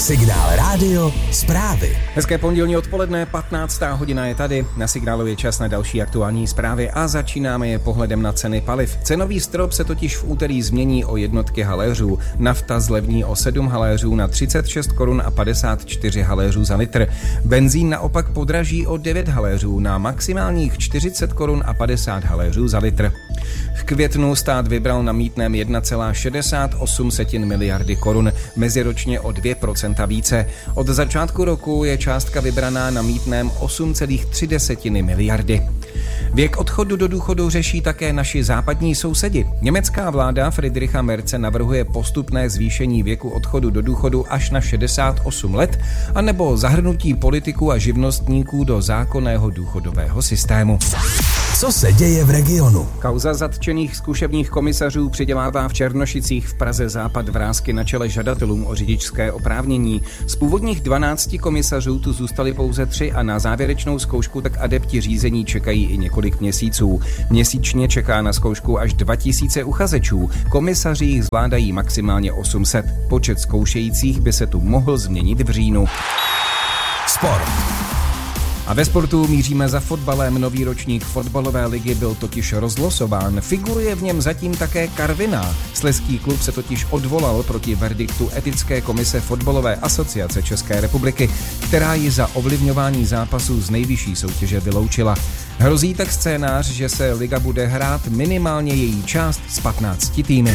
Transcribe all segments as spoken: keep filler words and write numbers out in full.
Signál rádio, zprávy. Hezké pondělní odpoledne, patnáctá hodina je tady. Na Signálu je čas na další aktuální zprávy a začínáme je pohledem na ceny paliv. Cenový strop se totiž v úterý změní o jednotky haléřů. Nafta zlevní o sedm haléřů na třicet šest korun a padesát čtyři haléřů za litr. Benzín naopak podraží o devět haléřů na maximálních čtyřicet korun a padesát haléřů za litr. V květnu stát vybral na mýtném jedna celá šedesát osm miliardy korun, meziročně o dvě procenta více. Od začátku roku je částka vybraná na mýtném osm celá tři miliardy. Věk odchodu do důchodu řeší také naši západní sousedi. Německá vláda Friedricha Merze navrhuje postupné zvýšení věku odchodu do důchodu až na šedesát osm let, anebo zahrnutí politiků a živnostníků do zákonného důchodového systému. Co se děje v regionu? Kauza zatčených zkušebních komisařů přidělává v Černošicích v Praze západ vrásky na čele žadatelům o řidičské oprávnění. Z původních dvanácti komisařů tu zůstali pouze tři a na závěrečnou zkoušku tak adepti řízení čekají i několik měsíců. Měsíčně čeká na zkoušku až dva tisíce uchazečů. Komisaři jich zvládají maximálně osm set. Počet zkoušejících by se tu mohl změnit v říjnu. Sport. A ve sportu míříme za fotbalem. Nový ročník fotbalové ligy byl totiž rozlosován. Figuruje v něm zatím také Karviná. Slezský klub se totiž odvolal proti verdiktu Etické komise Fotbalové asociace České republiky, která ji za ovlivňování zápasů z nejvyšší soutěže vyloučila. Hrozí tak scénář, že se liga bude hrát minimálně její část z patnácti týmy.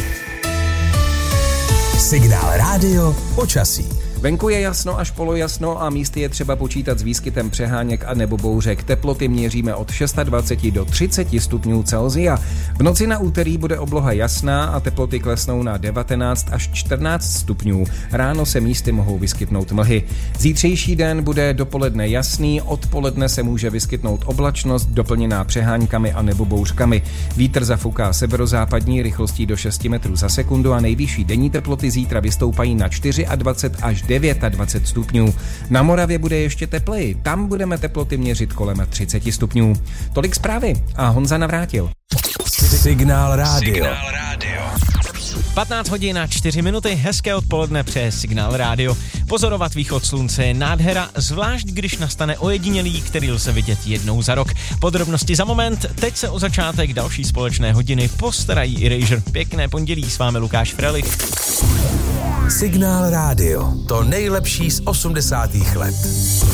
Signál rádio, počasí. Venku je jasno až polojasno a místy je třeba počítat s výskytem přeháněk a nebo bouřek. Teploty měříme od dvacet šest do třiceti stupňů Celsia. V noci na úterý bude obloha jasná a teploty klesnou na devatenáct až čtrnáct stupňů. Ráno se místy mohou vyskytnout mlhy. Zítřejší den bude dopoledne jasný, odpoledne se může vyskytnout oblačnost doplněná přeháňkami a nebo bouřkami. Vítr zafouká severozápadní rychlostí do šesti metrů za sekundu a nejvyšší denní teploty zítra vystoupají na dvacet čtyři až dvacet devět stupňů. Na Moravě bude ještě tepleji, tam budeme teploty měřit kolem třicet stupňů. Tolik zprávy a Honza Navrátil. Signál rádio. Signál rádio. patnáct hodin a čtyři minuty, hezké odpoledne přes Signál rádio. Pozorovat východ slunce je nádhera, zvlášť když nastane ojedinělý, který lze vidět jednou za rok. Podrobnosti za moment, teď se o začátek další společné hodiny postarají Erasure. Pěkné pondělí, s vámi Lukáš Frelich. Signál rádio, to nejlepší z osmdesátých let.